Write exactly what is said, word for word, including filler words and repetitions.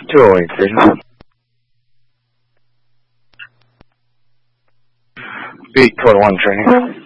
two oh eight station. Beat code one training.